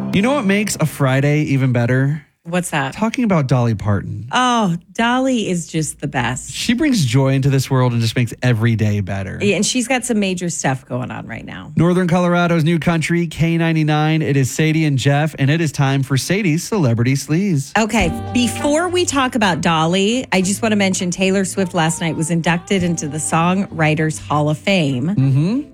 You know what makes a Friday even better? What's that? Talking about Dolly Parton. Oh, Dolly is just the best. She brings joy into this world and just makes every day better. Yeah, and she's got some major stuff going on right now. Northern Colorado's new country, K99. It is Sadie and Jeff, and it is time for Sadie's Celebrity Sleaze. Okay, before we talk about Dolly, I just want to mention Taylor Swift last night was inducted into the Songwriters Hall of Fame. Mm-hmm.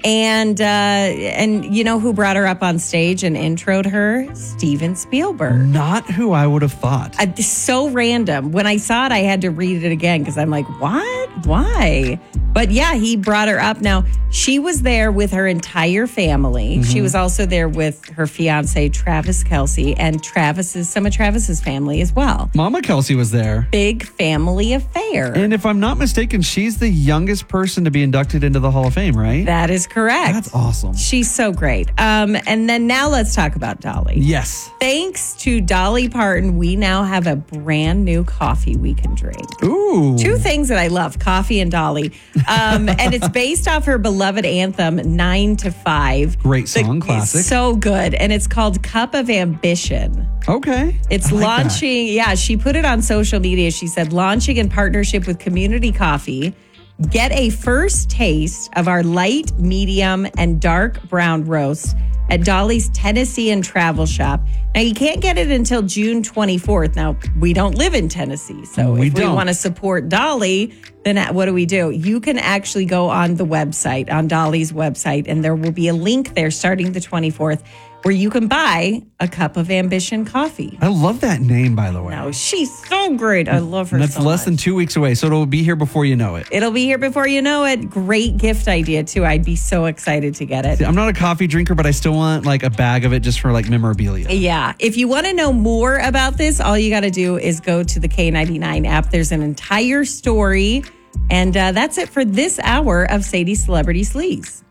And you know who brought her up on stage and introed her? Steven Spielberg. Not who I would have thought. So random. When I saw it, I had to read it again because I'm like, what? Why? But yeah, he brought her up. Now, she was there with her entire family. Mm-hmm. She was also there with her fiance, Travis Kelce, and some of Travis's family as well. Mama Kelce was there. Big family affair. And if I'm not mistaken, she's the youngest person to be inducted into the Hall of Fame, right? That is correct. That's awesome. She's so great. And then now let's talk about Dolly. Yes. Thanks to Dolly Parton, we now have a brand new coffee we can drink. Ooh. Two things that I love, coffee and Dolly. And it's based off her beloved anthem, 9 to 5. Great song, classic. So good. And it's called Cup of Ambition. Okay. It's launching. Yeah, she put it on social media. She said, launching in partnership with Community Coffee. Get a first taste of our light, medium, and dark brown roast at Dolly's Tennessee and Travel Shop. Now, you can't get it until June 24th. Now, we don't live in Tennessee, so if we want to support Dolly, then what do? You can actually go on the website, on Dolly's website, and there will be a link there starting the 24th where you can buy a Cup of Ambition coffee. I love that name, by the way. No, she's so great. I love her so much. That's less than 2 weeks away, so it'll be here before you know it. It'll be here before you know it. Great gift idea, too. I'd be so excited to get it. See, I'm not a coffee drinker, but I still want like a bag of it just for like memorabilia. Yeah. If you want to know more about this, all you got to do is go to the K99 app. There's an entire story. And that's it for this hour of Sadie's Celebrity Sleaze.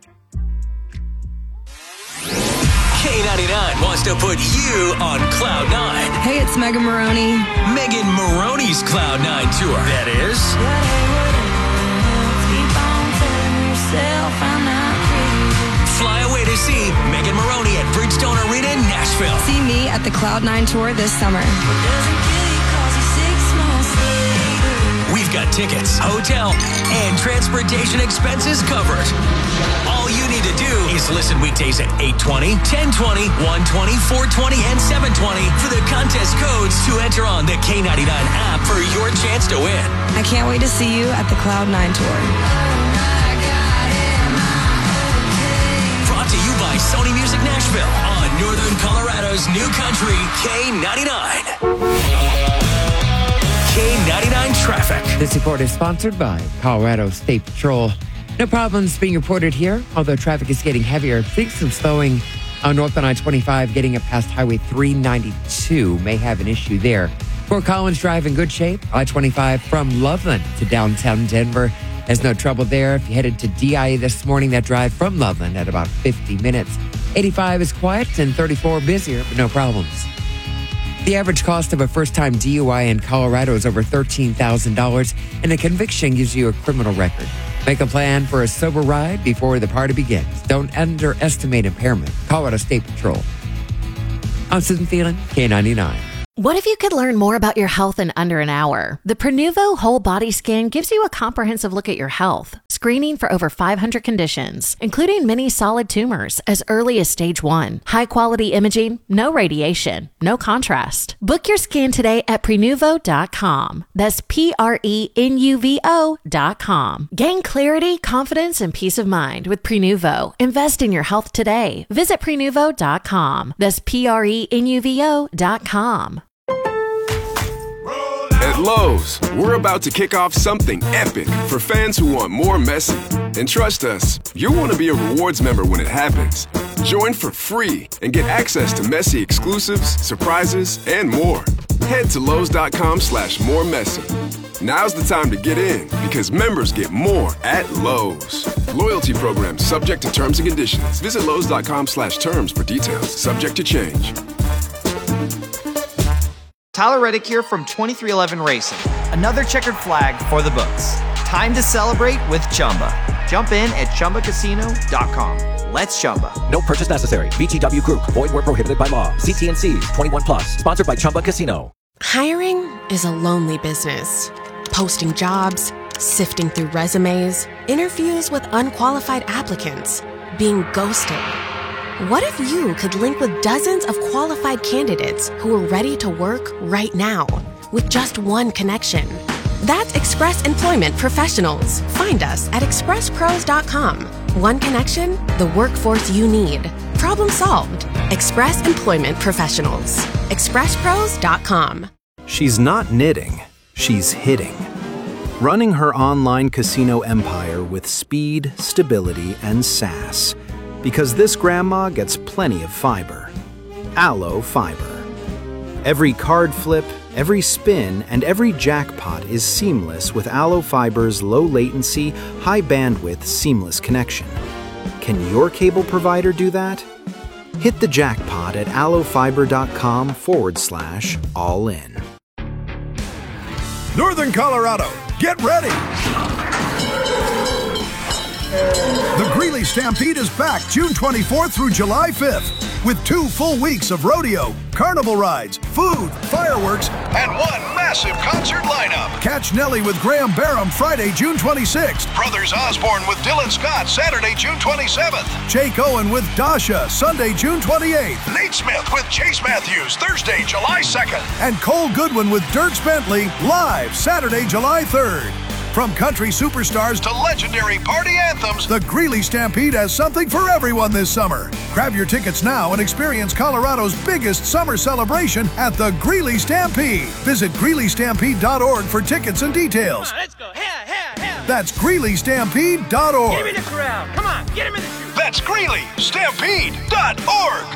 K99 wants to put you on Cloud 9. Hey, it's Megan Maroney. Megan Maroney's Cloud 9 tour. That is... Fly away to see Megan Maroney at Bridgestone Arena in Nashville. See me at the Cloud 9 tour this summer. We've got tickets, hotel, and transportation expenses covered. All you need to do is listen weekdays at 8:20, 10:20, 1:20, 4:20, and 7:20 for the contest codes to enter on the K99 app for your chance to win. I can't wait to see you at the Cloud 9 tour. Brought to you by Sony Music Nashville on Northern Colorado's new country, K99. K99 Traffic. This report is sponsored by Colorado State Patrol. No problems being reported here, although traffic is getting heavier. Think some slowing on northbound I-25 getting up past Highway 392 may have an issue there. Fort Collins Drive in good shape. I-25 from Loveland to downtown Denver. There's no trouble there. If you headed to DIA this morning, that drive from Loveland at about 50 minutes. 85 is quiet and 34 busier, but no problems. The average cost of a first-time DUI in Colorado is over $13,000, and a conviction gives you a criminal record. Make a plan for a sober ride before the party begins. Don't underestimate impairment. Colorado State Patrol. I'm Susan Phelan, K99. What if you could learn more about your health in under an hour? The Prenuvo Whole Body Scan gives you a comprehensive look at your health, screening for over 500 conditions, including many solid tumors as early as stage 1. High-quality imaging, no radiation, no contrast. Book your scan today at Prenuvo.com. That's Prenuvo.com. Gain clarity, confidence, and peace of mind with Prenuvo. Invest in your health today. Visit Prenuvo.com. That's Prenuvo.com. At Lowe's, we're about to kick off something epic for fans who want more Messi. And trust us, you'll want to be a rewards member when it happens. Join for free and get access to Messi exclusives, surprises, and more. Head to Lowe's.com/moremessi. Now's the time to get in because members get more at Lowe's. Loyalty program subject to terms and conditions. Visit Lowe's.com/terms for details. Subject to change. Tyler Reddick here from 2311 Racing. Another checkered flag for the books. Time to celebrate with Chumba. Jump in at ChumbaCasino.com. Let's Chumba. No purchase necessary. VGW Group. Void where prohibited by law. See TNCs. 21 plus. Sponsored by Chumba Casino. Hiring is a lonely business. Posting jobs, sifting through resumes, interviews with unqualified applicants, being ghosted. What if you could link with dozens of qualified candidates who are ready to work right now with just one connection? That's Express Employment Professionals. Find us at expresspros.com. One connection, the workforce you need. Problem solved. Express Employment Professionals. expresspros.com. She's not knitting, she's hitting. Running her online casino empire with speed, stability, and sass. Because this grandma gets plenty of fiber. Aloe Fiber. Every card flip, every spin, and every jackpot is seamless with Aloe Fiber's low latency, high bandwidth, seamless connection. Can your cable provider do that? Hit the jackpot at aloefiber.com/all-in. Northern Colorado, get ready! The Greeley Stampede is back June 24th through July 5th with 2 full weeks of rodeo, carnival rides, food, fireworks, and one massive concert lineup. Catch Nelly with Graham Barham Friday, June 26th. Brothers Osborne with Dylan Scott Saturday, June 27th. Jake Owen with Dasha Sunday, June 28th. Nate Smith with Chase Matthews Thursday, July 2nd. And Cole Goodwin with Dirks Bentley live Saturday, July 3rd. From country superstars to legendary party anthems, the Greeley Stampede has something for everyone this summer. Grab your tickets now and experience Colorado's biggest summer celebration at the Greeley Stampede. Visit GreeleyStampede.org for tickets and details. Come on, let's go. Yeah. That's GreeleyStampede.org. Give me the corral. Come on, get him in the chute. That's GreeleyStampede.org.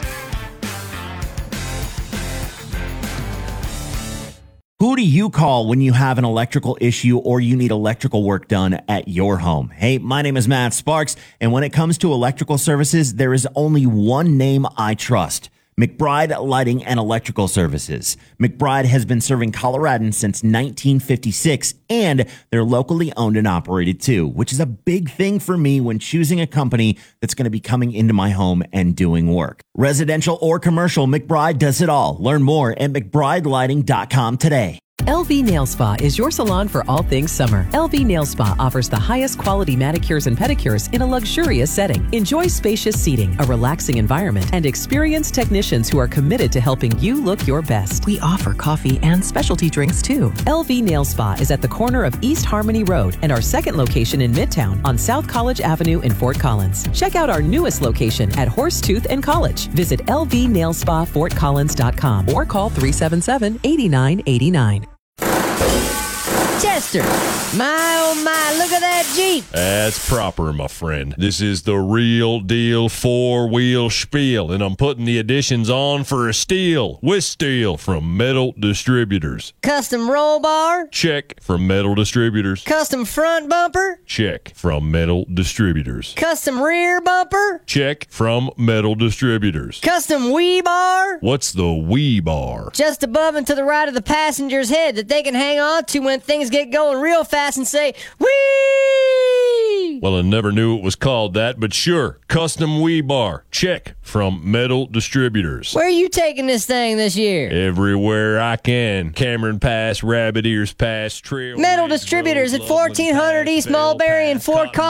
Who do you call when you have an electrical issue or you need electrical work done at your home? Hey, my name is Matt Sparks, and when it comes to electrical services, there is only one name I trust: McBride Lighting and Electrical Services. McBride has been serving Coloradans since 1956, and they're locally owned and operated too, which is a big thing for me when choosing a company that's going to be coming into my home and doing work. Residential or commercial, McBride does it all. Learn more at McBrideLighting.com today. LV Nail Spa is your salon for all things summer. LV Nail Spa offers the highest quality manicures and pedicures in a luxurious setting. Enjoy spacious seating, a relaxing environment, and experienced technicians who are committed to helping you look your best. We offer coffee and specialty drinks too. LV Nail Spa is at the corner of East Harmony Road and our second location in Midtown on South College Avenue in Fort Collins. Check out our newest location at Horsetooth and College. Visit lvnailspafortcollins.com or call 377-8989. Chester, my oh my, look at that Jeep. That's proper, my friend. This is the real deal 4-wheel spiel, and I'm putting the additions on for a steal with steel from Metal Distributors. Custom roll bar? Check, from Metal Distributors. Custom front bumper? Check, from Metal Distributors. Custom rear bumper? Check, from Metal Distributors. Custom wheel bar? What's the wheel bar? Just above and to the right of the passenger's head that they can hang on to when things get going real fast and say, whee! Well, I never knew it was called that, but sure. Custom wheel bar. Check, from Metal Distributors. Where are you taking this thing this year? Everywhere I can. Cameron Pass, Rabbit Ears Pass, Trail. Metal Distributors at 1400 East Mulberry in Fort Collins.